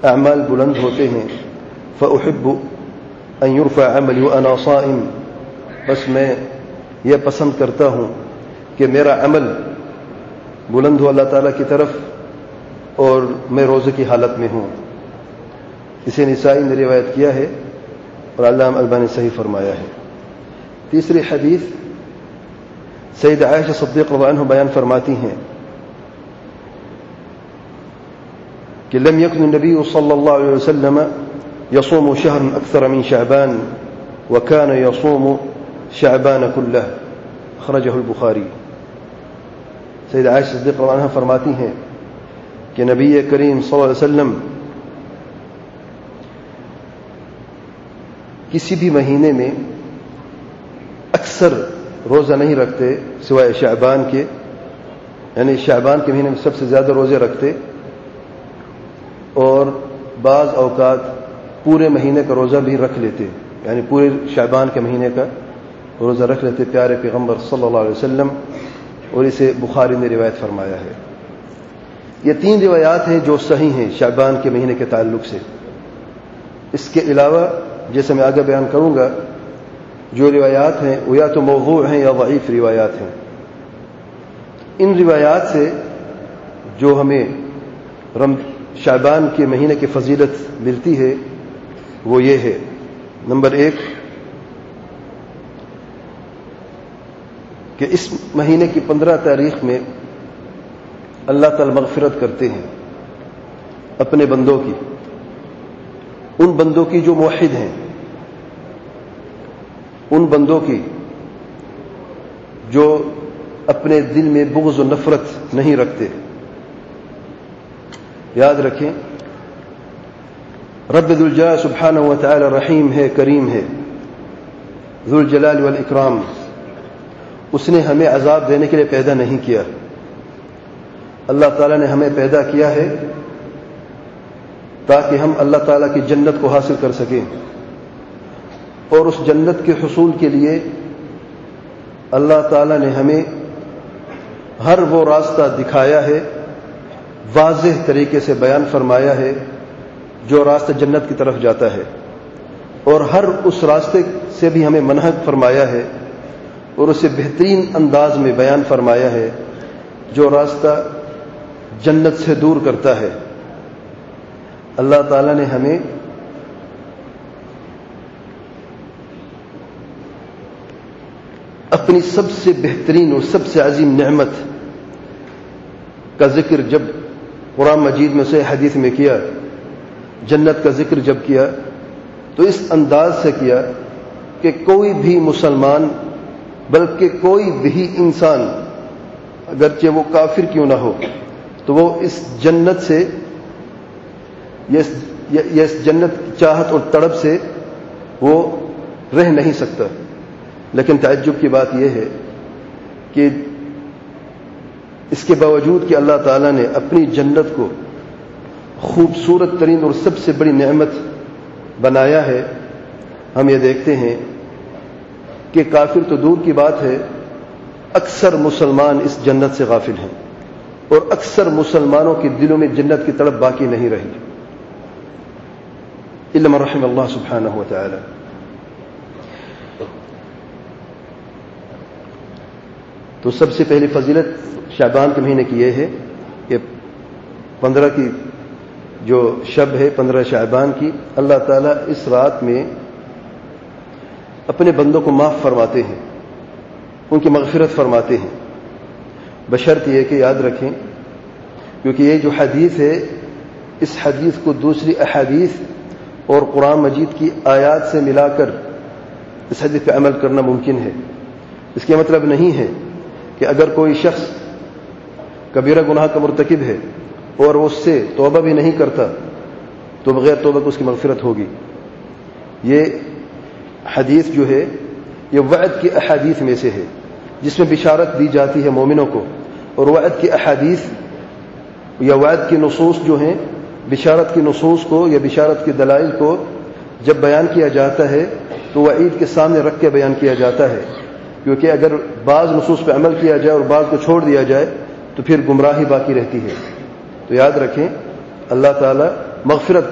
اعمال بلند ہوتے ہیں فأحب ان يرفع عملی وانا صائم، بس میں یہ پسند کرتا ہوں کہ میرا عمل بلند ہو اللہ تعالیٰ کی طرف اور میں روزے کی حالت میں ہوں۔ اسے نسائی نے روایت کیا ہے اور علامہ البانی صحیح فرمایا ہے۔ تیسری حدیث سیدہ عائشہ صدیقہ رضی اللہ عنہا بیان فرماتی ہیں کہ لم يكن النبي صلى الله عليه وسلم يصوم شهرا أكثر من شعبان وكان يصوم شعبان كله، أخرجه البخاري۔ سیدہ عائشہ صدیقہ رضی اللہ عنہا فرماتی ہیں کہ نبی کریم صلی اللہ علیہ وسلم کسی بھی مہینے میں اکثر روزہ نہیں رکھتے سوائے شعبان کے، یعنی شعبان کے مہینے میں سب سے زیادہ روزے رکھتے، اور بعض اوقات پورے مہینے کا روزہ بھی رکھ لیتے، یعنی پورے شعبان کے مہینے کا روزہ رکھ لیتے پیارے پیغمبر صلی اللہ علیہ وسلم، اور اسے بخاری نے روایت فرمایا ہے۔ یہ 3 روایات ہیں جو صحیح ہیں شعبان کے مہینے کے تعلق سے۔ اس کے علاوہ جیسے میں آگے بیان کروں گا جو روایات ہیں وہ یا تو موضوع ہیں یا ضعیف روایات ہیں۔ ان روایات سے جو ہمیں شعبان کے مہینے کی فضیلت ملتی ہے وہ یہ ہے، نمبر 1 کہ اس مہینے کی 15 تاریخ میں اللہ تعالی مغفرت کرتے ہیں اپنے بندوں کی، ان بندوں کی جو موحد ہیں، ان بندوں کی جو اپنے دل میں بغض و نفرت نہیں رکھتے۔ یاد رکھیں رب ذوالجلال سبحانہ و تعالی رحیم ہے، کریم ہے، ذوالجلال والاکرام۔ اس نے ہمیں عذاب دینے کے لیے پیدا نہیں کیا، اللہ تعالیٰ نے ہمیں پیدا کیا ہے تاکہ ہم اللہ تعالیٰ کی جنت کو حاصل کر سکیں، اور اس جنت کے حصول کے لیے اللہ تعالیٰ نے ہمیں ہر وہ راستہ دکھایا ہے، واضح طریقے سے بیان فرمایا ہے جو راستہ جنت کی طرف جاتا ہے، اور ہر اس راستے سے بھی ہمیں منع فرمایا ہے اور اسے بہترین انداز میں بیان فرمایا ہے جو راستہ جنت سے دور کرتا ہے۔ اللہ تعالیٰ نے ہمیں اپنی سب سے بہترین اور سب سے عظیم نعمت کا ذکر جب قرآن مجید میں سے حدیث میں کیا، جنت کا ذکر جب کیا تو اس انداز سے کیا کہ کوئی بھی مسلمان بلکہ کوئی بھی انسان اگرچہ وہ کافر کیوں نہ ہو تو وہ اس جنت سے اس جنت کی چاہت اور تڑپ سے وہ رہ نہیں سکتا۔ لیکن تعجب کی بات یہ ہے کہ اس کے باوجود کہ اللہ تعالیٰ نے اپنی جنت کو خوبصورت ترین اور سب سے بڑی نعمت بنایا ہے، ہم یہ دیکھتے ہیں کہ کافر تو دور کی بات ہے، اکثر مسلمان اس جنت سے غافل ہیں، اور اکثر مسلمانوں کے دلوں میں جنت کی تڑپ باقی نہیں رہی، الا من رحم اللہ سبحانہ و تعالی۔ تو سب سے پہلی فضیلت شعبان کے مہینے کی یہ ہے کہ 15 کی جو شب ہے 15 شعبان کی، اللہ تعالیٰ اس رات میں اپنے بندوں کو معاف فرماتے ہیں، ان کی مغفرت فرماتے ہیں، بشرط یہ کہ یاد رکھیں کیونکہ یہ جو حدیث ہے اس حدیث کو دوسری احادیث اور قرآن مجید کی آیات سے ملا کر اس حدیث پہ عمل کرنا ممکن ہے۔ اس کا مطلب نہیں ہے کہ اگر کوئی شخص کبیرہ گناہ کا مرتکب ہے اور وہ اس سے توبہ بھی نہیں کرتا تو بغیر توبہ کو اس کی مغفرت ہوگی۔ یہ حدیث جو ہے یہ وعد کی احادیث میں سے ہے جس میں بشارت دی جاتی ہے مومنوں کو، اور وعد کی احادیث یا وعد کی نصوص جو ہیں، بشارت کی نصوص کو یا بشارت کے دلائل کو جب بیان کیا جاتا ہے تو وعید کے سامنے رکھ کے بیان کیا جاتا ہے، کیونکہ اگر بعض نصوص پہ عمل کیا جائے اور بعض کو چھوڑ دیا جائے تو پھر گمراہی باقی رہتی ہے۔ تو یاد رکھیں اللہ تعالیٰ مغفرت